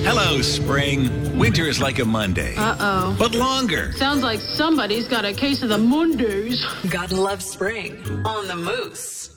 Hello, spring. Winter is like a Monday. Uh-oh. But longer. Sounds like somebody's got a case of the Mondays. Gotta love spring on the Moose.